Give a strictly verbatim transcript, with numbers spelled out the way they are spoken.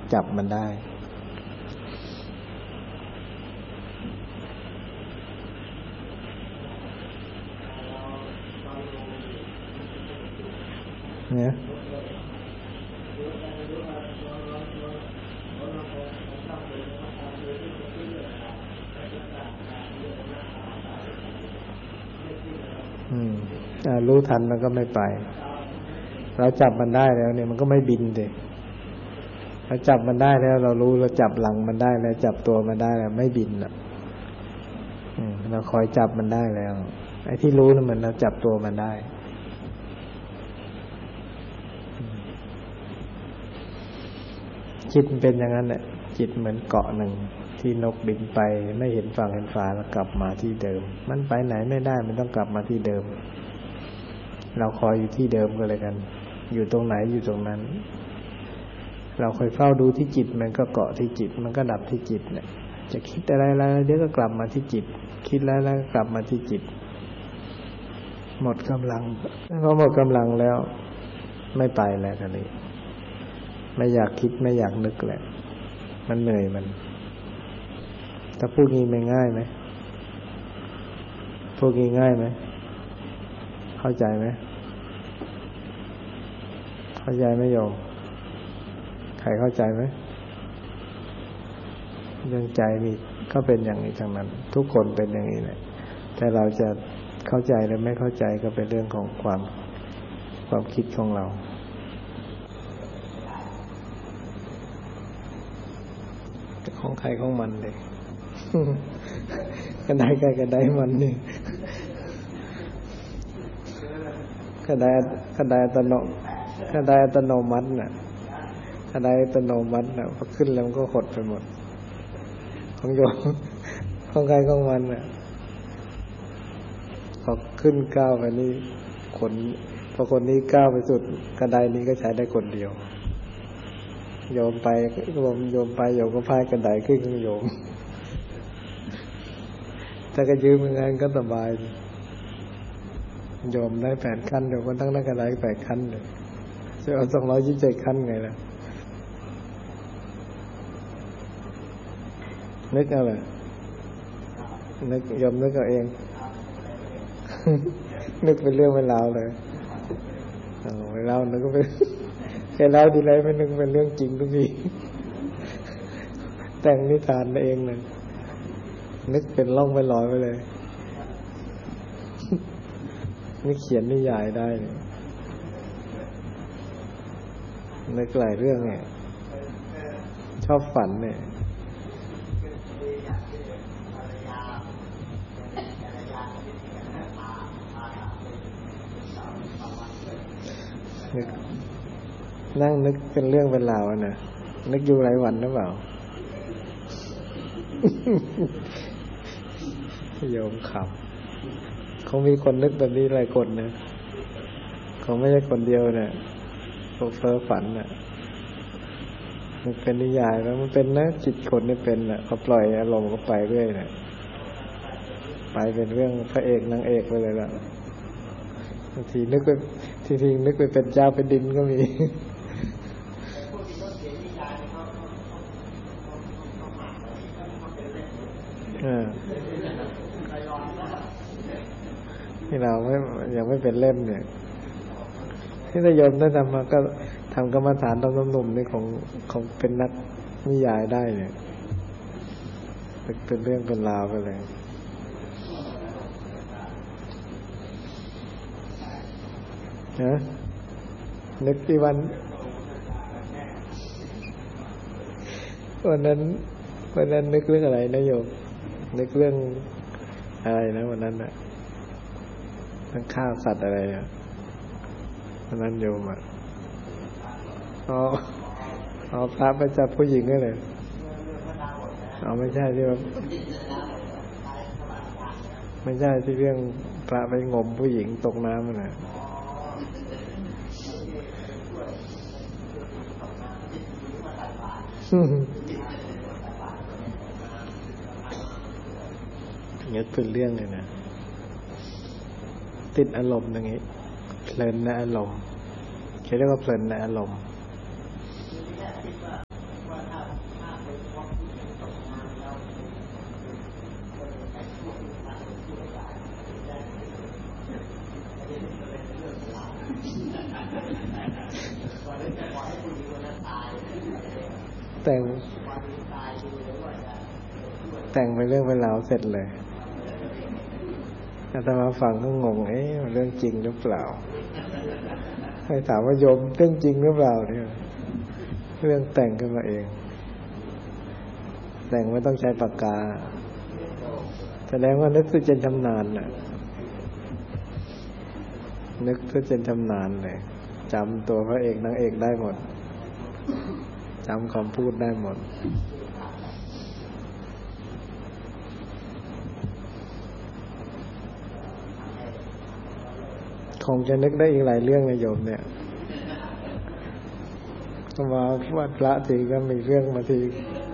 จับมันได้เนี่ยอืมรู้ทันมันก็ไม่ไปเราจับมันได้แล้วเนี่ยมันก็ไม่บินเลยเราจับมันได้แล้วเรารู้เราจับหลังมันได้แล้วจับตัวมันได้แล้วไม่บินอ่ะเราคอยจับมันได้แล้วไอ้ที่รู้นั่นมันเราจับตัวมันได้จิตเป็นอย่างนั้นแหละจิตเหมือนเกาะหนึ่งที่นกบินไปไม่เห็นฝั่งเห็นฝาแล้วกลับมาที่เดิมมันไปไหนไม่ได้มันต้องกลับมาที่เดิมเราคอยอยู่ที่เดิมก็เลยกันอยู่ตรงไหนอยู่ตรงนั้นเราคอยเฝ้าดูที่จิตมันก็เกาะที่จิตมันก็ดับที่จิตเนี่ยจะคิดอะไรแล้วเดี๋ยวก็กลับมาที่จิตคิดแล้วแล้วกลับมาที่จิตหมดกำลังพอหมดกำลังแล้วไม่ไปแล้วทีนี้ไม่อยากคิดไม่อยากนึกแหละมันเหนื่อยมันถ้าพูดงี้ไม่ง่ายไหมพูดงี้ง่ายไหมเข้าใจไหมเข้าใจไหมโยมใครเข้าใจไหมเรื่องใจมีก็เป็นอย่างนี้ทั้งนั้นทุกคนเป็นอย่างนี้แหละแต่เราจะเข้าใจหรือไม่เข้าใจก็เป็นเรื่องของความความคิดของเราของใครของมันเลยกระไดใครกระไดมันนี่กระไดกระไดอัตโนกระไดอัตโนมัติน่ะกระไดอัตโนมัติน่ะพอขึ้นแล้วมันก็หดไปหมดของโยมของใครของมันน่ะพอขึ้นก้าวไปนี่คนพอคนนี้ก้าวไปสุดกระไดนี้ก็ใช้ได้คนเดียวโยมไปโยมโยมไปโยมก็พายกระไดขึ้นของโยมถ้าก็ยืมเงินก็สบายโยมได้แปดขั้นโยมก็ตั้งได้กระไดแปดขั้นเลยจะเอาสองร้อยยี่สิบเจ็ดขั้นไงล่ะนึกเอาเลยนึกโยมนึกเอาเองนึกเป็นเรื่องเป็นราวเลยเอาไปเล่านึกก็เป็นแค่เล่าทีไรไม่นึกเป็นเรื่องจริงทุกทีแต่งนิทานเองเลยนึกเป็นล่องไปลอยไปเลยนี่เขียนนิยายได้เลยนึกหลายเรื่องเนี่ยชอบฝันเนี่ยนึกนั่งนึกเป็นเรื่องเป็นราวนะนึกอยู่หลายวันหรือเปล่าโยมขับคงมีคนนึกแบบนี้หลายคนนะคงไม่ใช่คนเดียวเนี่ยพวกเพ้อฝันน่ะมันเป็นนิยายแล้วมันเป็นนะจิตคนนี่เป็นน่ะเขาปล่อยอารมณ์ก็ไปเรื่อยน่ะไปเป็นเรื่องพระเอกนางเอกไปเลยล่ะบางทีนึกไปทีทีนึกไปเป็นเจ้าเป็นดินก็มีที่เราไม่ยังไม่เป็นเล่มเนี่ยที่นายโยมได้ทำมาก็ทำกรรมฐานตอนหนุ่มๆนี่ของของเป็นนักนิยายได้เนี่ยเป็นเรื่องเป็นราวไปเลยนะนึกที่วันวันนั้นวันนั้นนึกเรื่องอะไรนะโยมนึกเรื่องอะไรนะวันนั้นน่ะทั้งข้าวสัตว์อะไรอ่ะวันนั้นโยมอ่ะอ๋ออ๋อพระไปจับผู้หญิงนี่เลยอ๋อไม่ใช่ที่ว่าไม่ใช่ที่เรื่องพระไปงมผู้หญิงตกน้ำน่ะนี่เป็นเรื่องเลยนะติดอารมณ์อย่างนี้เพลินในอารมณ์เขาเรียกว่าเพลินในอารมณ์แต่งแต่งไปเรื่องเป็นราวเสร็จเลยอาตมาฟังก็งงเอ๊ะเรื่องจริงหรือเปล่าให้ถามว่าโยมเรื่องจริงหรือเปล่าเนี่ยเรื่องแต่งขึ้นมาเองแต่งไม่ต้องใช้ปากกาแสดงว่านึกซะจนชำนาญน่ะนึกซะจนชำนาญเลยจำตัวพระเอกนางเอกได้หมดจำคำพูดได้หมดคงจะนึกได้อีกหลายเรื่องนะโยมเนี่ยมาวัดพระทีก็มีเรื่องมาที